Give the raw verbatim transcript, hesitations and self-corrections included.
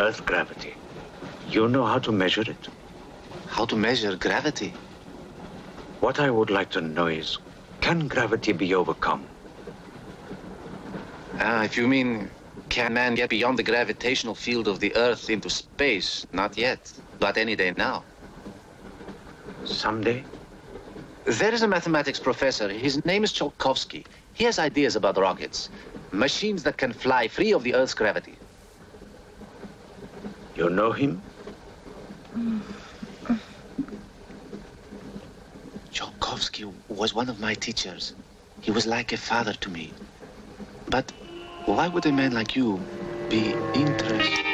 Earth gravity. You know how to measure it? How to measure gravity? What I would like to know is, can gravity be overcome? Ah, if you mean, can man get beyond the gravitational field of the Earth into space? Not yet, but any day now. Someday? There is a mathematics professor. His name is Tsiolkovsky. He has ideas about rockets. Machines that can fly free of the Earth's gravity. You know him? Tsiolkovsky was one of my teachers. He was like a father to me. But why would a man like you be interested?